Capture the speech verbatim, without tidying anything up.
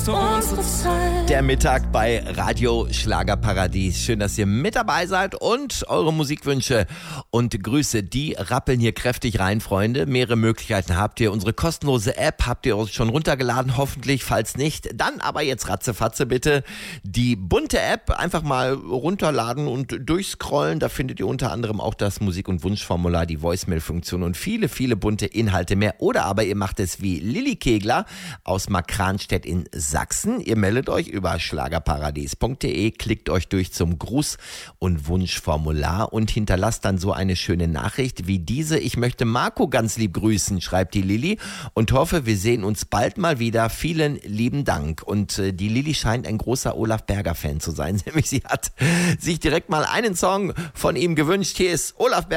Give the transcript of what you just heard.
unsere Zeit. Der Mittag bei Radio Schlagerparadies. Schön, dass ihr mit dabei seid und eure Musikwünsche und Grüße, die rappeln hier kräftig rein, Freunde. Mehrere Möglichkeiten habt ihr. Unsere kostenlose App habt ihr uns schon runtergeladen, hoffentlich. Falls nicht, dann aber jetzt ratzefatze bitte die bunte App einfach mal runterladen und durchscrollen. Da findet ihr unter anderem auch das Musik- und Wunschformular, die Voicemail-Funktion und viele, viele bunte Inhalte mehr. Oder aber ihr macht es wie Lilly Kegler aus Markranstädt in Sachsen. Ihr meldet euch über schlagerparadies punkt de, klickt euch durch zum Gruß- und Wunschformular und hinterlasst dann so eine schöne Nachricht wie diese. Ich möchte Marco ganz lieb grüßen, schreibt die Lilly, und hoffe, wir sehen uns bald mal wieder. Vielen lieben Dank. Und äh, die Lilly scheint ein großer Olaf Berger Fan zu sein, nämlich sie hat sich direkt mal einen Song von ihm gewünscht. Hier ist Olaf Berger.